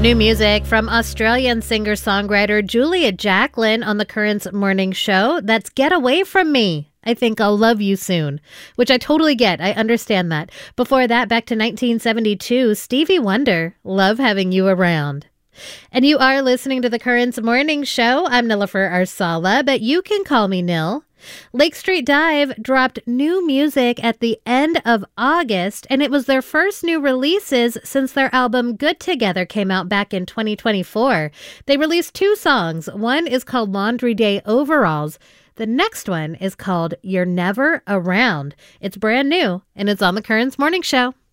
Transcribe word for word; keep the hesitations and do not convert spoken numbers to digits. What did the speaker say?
New music from Australian singer-songwriter Julia Jacklin on the Currents Morning Show. That's Get Away From Me. I Think I'll Love You Soon, which I totally get. I understand that. Before that, back to nineteen seventy-two, Stevie Wonder, Love Having You Around. And you are listening to the Currents Morning Show. I'm Nilofer Arsala, but you can call me Nil. Lake Street Dive dropped new music at the end of August, and it was their first new releases since their album Good Together came out back in twenty twenty-four. They released two songs. One is called Laundry Day Overalls. The next one is called You're Never Around. It's brand new, and it's on the Currents Morning Show.